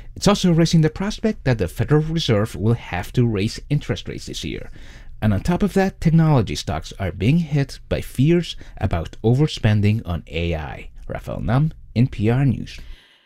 It's also raising the prospect that the Federal Reserve will have to raise interest rates this year. And on top of that, technology stocks are being hit by fears about overspending on AI. Rafael Nam, NPR News.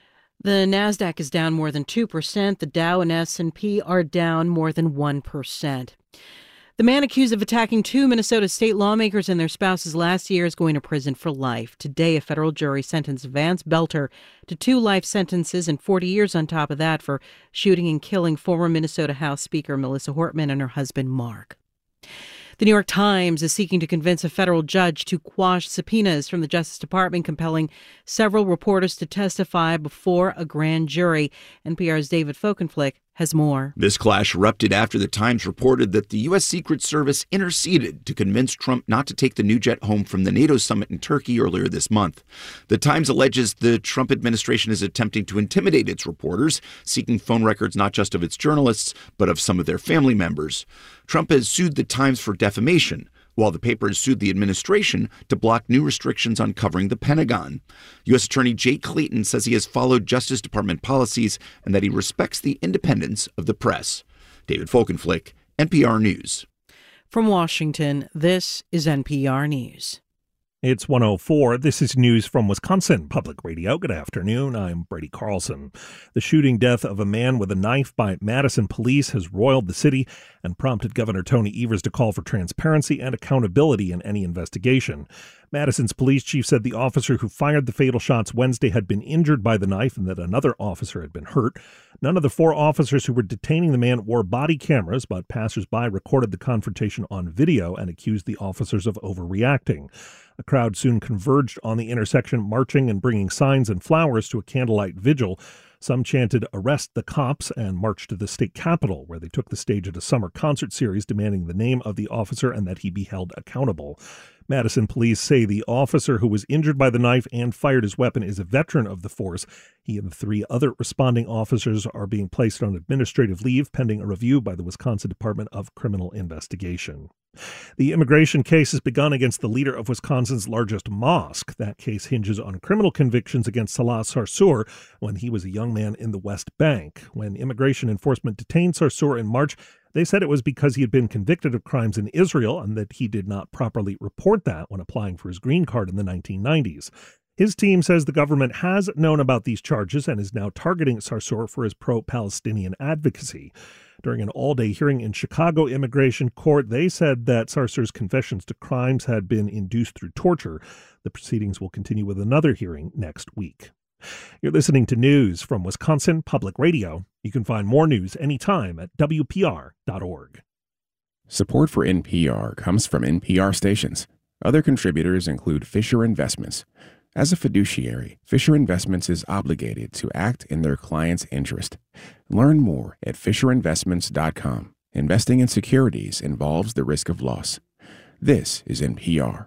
The Nasdaq is down more than 2%. The Dow and S&P are down more than 1%. The man accused of attacking 2 Minnesota state lawmakers and their spouses last year is going to prison for life. Today, a federal jury sentenced Vance Belter to 2 life sentences and 40 years on top of that for shooting and killing former Minnesota House Speaker Melissa Hortman and her husband, Mark. The New York Times is seeking to convince a federal judge to quash subpoenas from the Justice Department, compelling several reporters to testify before a grand jury. NPR's David Folkenflik has more. This clash erupted after the Times reported that the U.S. Secret Service interceded to convince Trump not to take the new jet home from the NATO summit in Turkey earlier this month. The Times alleges the Trump administration is attempting to intimidate its reporters, seeking phone records not just of its journalists, but of some of their family members. Trump has sued the Times for defamation, while the paper has sued the administration to block new restrictions on covering the Pentagon. U.S. Attorney Jay Clayton says he has followed Justice Department policies and that he respects the independence of the press. David Folkenflik, NPR News. From Washington, this is NPR News. It's 1:04. This is news from Wisconsin Public Radio. Good afternoon. I'm Brady Carlson. The shooting death of a man with a knife by Madison police has roiled the city and prompted Governor Tony Evers to call for transparency and accountability in any investigation. Madison's police chief said the officer who fired the fatal shots Wednesday had been injured by the knife and that another officer had been hurt. None of the 4 officers who were detaining the man wore body cameras, but passersby recorded the confrontation on video and accused the officers of overreacting. A crowd soon converged on the intersection, marching and bringing signs and flowers to a candlelight vigil. Some chanted, "Arrest the cops," and marched to the state capitol, where they took the stage at a summer concert series demanding the name of the officer and that he be held accountable. Madison police say the officer who was injured by the knife and fired his weapon is a veteran of the force. He and the 3 other responding officers are being placed on administrative leave pending a review by the Wisconsin Department of Criminal Investigation. The immigration case has begun against the leader of Wisconsin's largest mosque. That case hinges on criminal convictions against Salah Sarsour when he was a young man in the West Bank. When immigration enforcement detained Sarsour in March, they said it was because he had been convicted of crimes in Israel and that he did not properly report that when applying for his green card in the 1990s. His team says the government has known about these charges and is now targeting Sarsour for his pro-Palestinian advocacy. During an all-day hearing in Chicago immigration court, they said that Sarsour's confessions to crimes had been induced through torture. The proceedings will continue with another hearing next week. You're listening to news from Wisconsin Public Radio. You can find more news anytime at WPR.org. Support for NPR comes from NPR stations. Other contributors include Fisher Investments. As a fiduciary, Fisher Investments is obligated to act in their client's interest. Learn more at FisherInvestments.com. Investing in securities involves the risk of loss. This is NPR.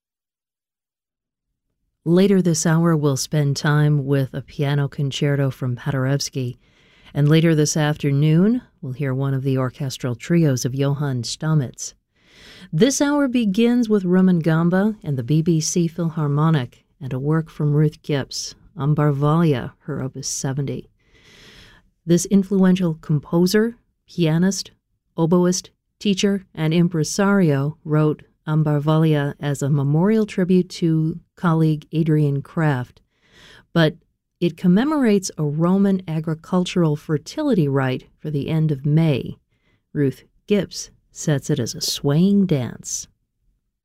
Later this hour, we'll spend time with a piano concerto from Paderewski. And later this afternoon, we'll hear one of the orchestral trios of Johann Stamitz. This hour begins with Rumangamba and the BBC Philharmonic and a work from Ruth Gibbs, Ambarvalia, her Opus 70. This influential composer, pianist, oboist, teacher, and impresario wrote Ambarvalia as a memorial tribute to colleague Adrian Kraft, but it commemorates a Roman agricultural fertility rite for the end of May. Ruth Gibbs sets it as a swaying dance.